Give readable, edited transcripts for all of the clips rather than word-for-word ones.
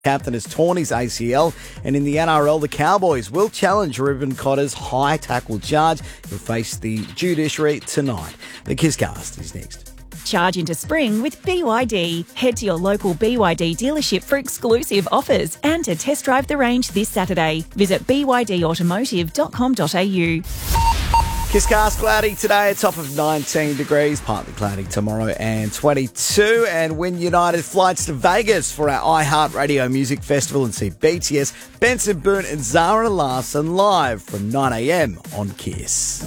Captain has torn his ACL, and in the NRL, the Cowboys will challenge Reuben Cotter's high tackle charge. He'll face the judiciary tonight. The Kisscast is next. Charge into spring with BYD. Head to your local BYD dealership for exclusive offers and to test drive the range this Saturday. Visit bydautomotive.com.au. Kisscast cloudy today, a top of 19 degrees, partly cloudy tomorrow and 22. And win United flights to Vegas for our iHeartRadio Music Festival and see BTS, Benson Boone and Zara Larsson live from 9am on Kiss.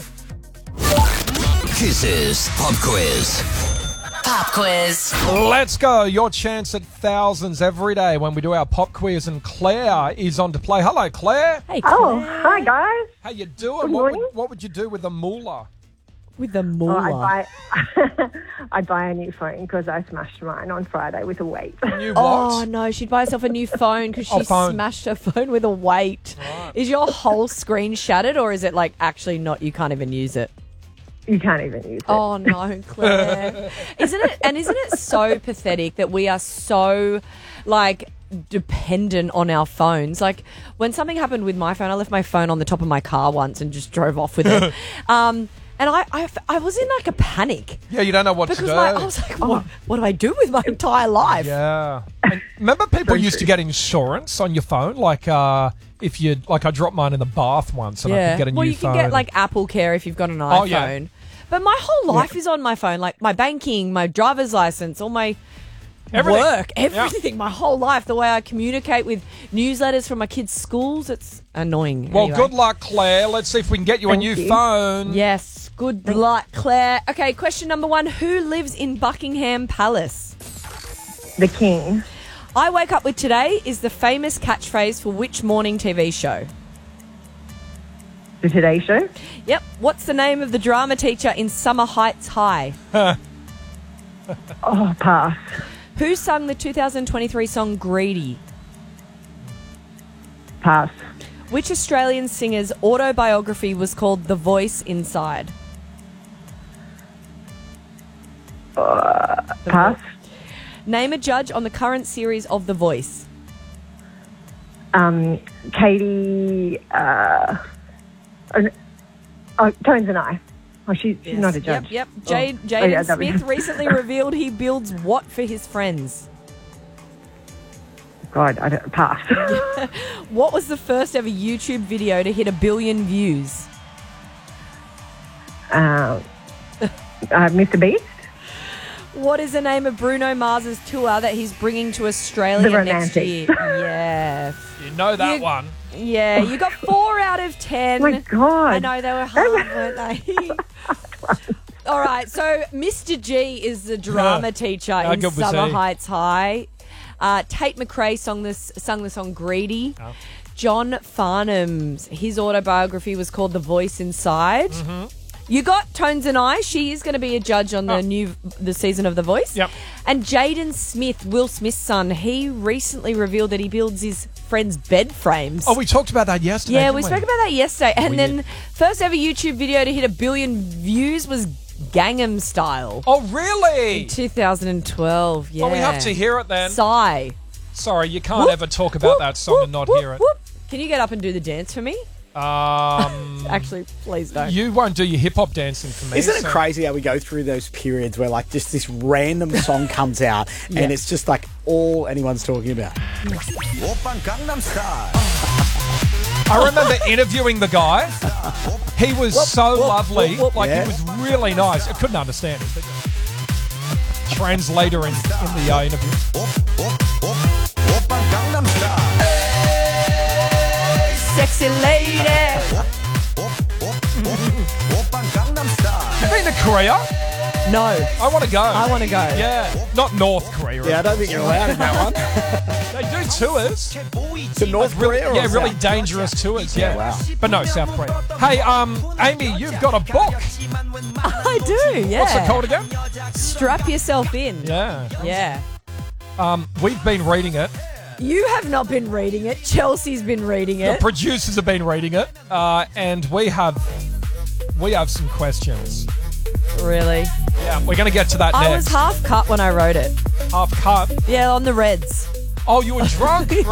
Kiss's Pop Quiz. Pop quiz. Let's go. Your chance at thousands every day when we do our pop quiz, and Claire is on to play. Hello, Claire. Hey, Claire. Oh, hi guys. How you doing? Good morning. What would you do with a moolah? With the Oh, moolah. I'd buy a new phone because I smashed mine on Friday with a weight. You Oh, what? no, she'd buy herself a new phone because she phone. smashed her phone with a weight. Right. Is your whole screen shattered, or is it like actually not, you can't even use it? You can't even use it. Oh, no, Claire. Isn't it so pathetic that we are so, like, dependent on our phones? Like, when something happened with my phone, I left my phone on the top of my car once and just drove off with it. And I was in, like, a panic. Yeah, you don't know what to Because do. I was like, what do I do with my entire life? Yeah. And remember people used to get insurance on your phone? Like, if you, like, I dropped mine in the bath once and I could get a new phone. Well, you can get, like, Apple Care if you've got an iPhone. Oh, yeah. But my whole life is on my phone, like my banking, my driver's license, all my Everything. work, Yeah. everything, my whole life, the way I communicate with newsletters from my kids' schools, it's annoying. Well, Anyway. good luck, Claire. Let's see if we can get you a new phone. Yes, good luck, Claire. Okay, question number 1. Who lives in Buckingham Palace? The king. I wake up with today is the famous catchphrase for which morning TV show? The Today Show. Yep. What's the name of the drama teacher in Summer Heights High? Oh, pass. Who sung the 2023 song Greedy? Pass. Which Australian singer's autobiography was called The Voice Inside? Pass. Name a judge on the current series of The Voice. Katie. Tones and I. Oh, she's not a judge. Yep. Oh. Jaden that was- Smith recently revealed he builds what for his friends? God, I don't pass. What was the first ever YouTube video to hit 1 billion views? Mr. Beast. What is the name of Bruno Mars's tour that he's bringing to Australia The next year? Romantic. Yes. You know that one. Yeah, you got 4 out of 10. Oh my God. I know, they were hard, weren't they? All right, so Mr. G is the drama teacher in good was Summer he? Heights High. Tate McRae sung the song Greedy. Oh. John Farnham's, his autobiography was called The Voice Inside. Mm-hmm. You got Tones and I. She is going to be a judge on the season of The Voice. Yep. And Jaden Smith, Will Smith's son, he recently revealed that he builds his friends' bed frames. Oh, we talked about that yesterday. Yeah, didn't we spoke about that yesterday. And then first ever YouTube video to hit 1 billion views was Gangnam Style. Oh, really? 2012, yeah. Well, we have to hear it then. Psy. Sorry, you can't ever talk about that song and not hear it. Whoop. Can you get up and do the dance for me? Actually, please don't. You won't do your hip-hop dancing for me. Isn't it so- crazy how we go through those periods where like just this random song comes out and it's just like all anyone's talking about? Oppan Gangnam Style. I remember interviewing the guy. He was so lovely. Like, Yeah. he was really nice. I couldn't understand him. But translator in the interview. Oppan Gangnam Style. Sexy lady. Oppan Gangnam Style. You been to Korea? No. I want to go. I want to go. Yeah, not North Korea. Yeah, I don't think you're allowed in that one. They do tours. To North Korea or Yeah, really South? dangerous tours. Yeah, wow. But no, South Korea. Hey, Amy, you've got a book. I do, yeah. What's it called again? Strap yourself in. Yeah. Yeah. We've been reading it. You have not been reading it. Chelsea's been reading The it. producers have been reading it, and we have some questions. Really? Yeah, we're going to get to that I next. was half cut when I wrote it. Half cut. Yeah, on the Reds. Oh, you were drunk.